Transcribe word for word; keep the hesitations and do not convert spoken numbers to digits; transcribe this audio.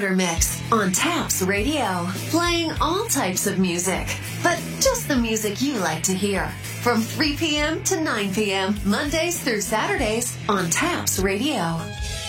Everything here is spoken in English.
Starter Mix on Taps Radio. Playing all types of music, but just the music you like to hear. From three p.m. to nine p.m. Mondays through Saturdays on Taps Radio.